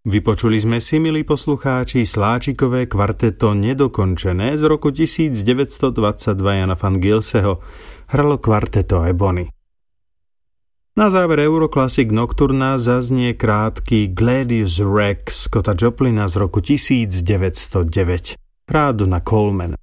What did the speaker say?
Vypočuli sme si, milí poslucháči, Sláčikové kvarteto Nedokončené z roku 1922 Jana van Gilseho. Hralo kvarteto Ebony. Na záver Euroclassic Nocturna zaznie krátky Gladius Rex Scotta Joplina z roku 1909. Hrá Donna Coleman.